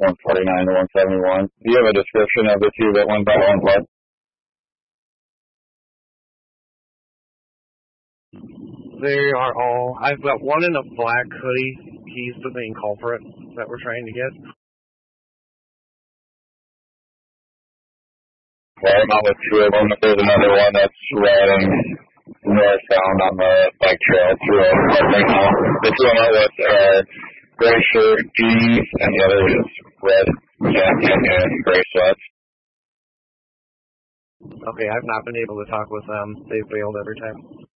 149 to 171. Do you have a description of the two that went by one plus? They are all. I've got one in a black hoodie. He's the main culprit that we're trying to get. Well, I'm not with two of them. There's another one that's riding northbound on the bike trail through a right now. The two I'm out with are gray shirt, jeans, and the other is red jacket and gray sweats. Okay, I've not been able to talk with them. They've bailed every time.